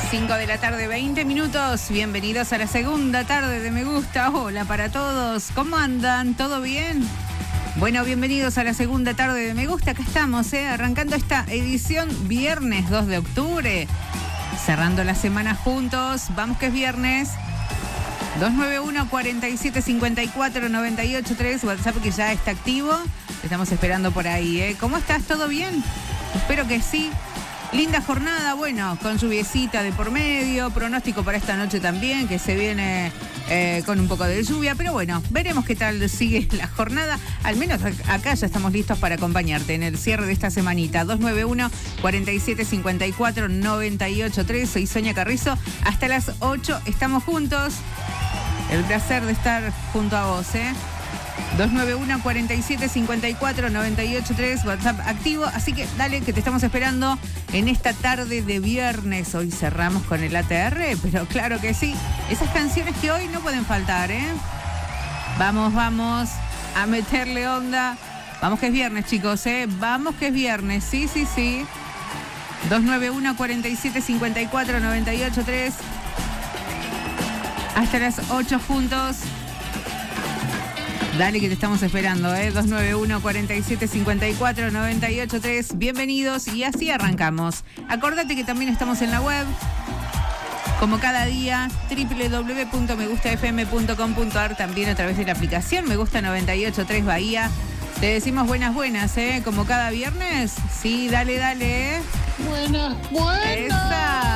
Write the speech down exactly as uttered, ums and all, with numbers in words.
cinco de la tarde, veinte minutos. Bienvenidos a la segunda tarde de Me Gusta. Hola para todos. ¿Cómo andan? ¿Todo bien? Bueno, bienvenidos a la segunda tarde de Me Gusta. Acá estamos, ¿eh? Arrancando esta edición viernes dos de octubre. Cerrando la semana juntos. Vamos que es viernes. dos nueve uno, cuatro siete cinco cuatro, nueve ocho tres. WhatsApp que ya está activo. Te estamos esperando por ahí, ¿eh? ¿Cómo estás? ¿Todo bien? Espero que sí. Linda jornada, bueno, con lluviecita de por medio, pronóstico para esta noche también, que se viene eh, con un poco de lluvia, pero bueno, veremos qué tal sigue la jornada. Al menos acá ya estamos listos para acompañarte en el cierre de esta semanita. dos nueve uno, cuatro siete cinco cuatro, nueve ocho tres, soy Sonia Carrizo. Hasta las ocho estamos juntos. El placer de estar junto a vos, ¿eh? dos nueve uno, cuatro siete cinco cuatro, nueve ocho tres, WhatsApp activo. Así que dale, que te estamos esperando en esta tarde de viernes. Hoy cerramos con el A T R, pero claro que sí. Esas canciones que hoy no pueden faltar, ¿eh? Vamos, vamos a meterle onda. Vamos que es viernes, chicos, ¿eh? Vamos que es viernes, sí, sí, sí. dos nueve uno, cuatro siete cinco cuatro, nueve ocho tres. Hasta las ocho juntos. Dale que te estamos esperando, ¿eh? dos nueve uno, cuatro siete cinco cuatro, nueve ocho tres. Bienvenidos y así arrancamos. Acordate que también estamos en la web, como cada día, doble u doble u doble u punto me gusta f m punto com punto a r, también a través de la aplicación Me Gusta noventa y ocho tres Bahía. Te decimos buenas, buenas, ¿eh? Como cada viernes. Sí, dale, dale, ¿eh? Buenas, buenas. Esa.